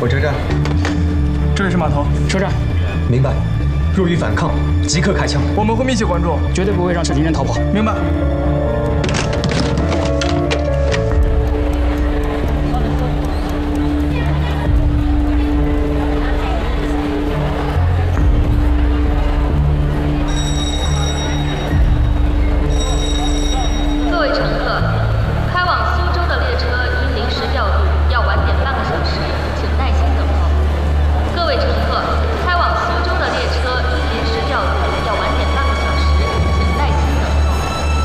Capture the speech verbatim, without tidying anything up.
火车站， 这里是码头车站。 明白。若遇反抗，即刻开枪。 我们会密切关注， 绝对不会让小金人逃跑。 明白。